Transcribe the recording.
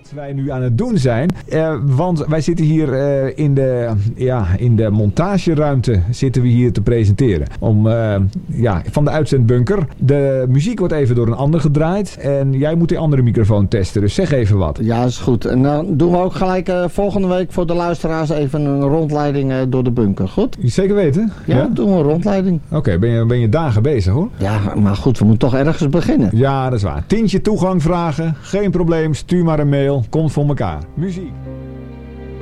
Wat wij nu aan het doen zijn. Want wij zitten hier in de montageruimte zitten we hier te presenteren. Van de uitzendbunker. De muziek wordt even door een ander gedraaid. En jij moet die andere microfoon testen. Dus zeg even wat. Ja, is goed. En dan doen we ook gelijk volgende week voor de luisteraars even een rondleiding door de bunker. Goed? Zeker weten? Ja, doen we een rondleiding. Oké, ben je dagen bezig hoor? Ja, maar goed, we moeten toch ergens beginnen. Ja, dat is waar. Tientje toegang vragen. Geen probleem. Stuur maar een mail. Komt voor elkaar. Muziek.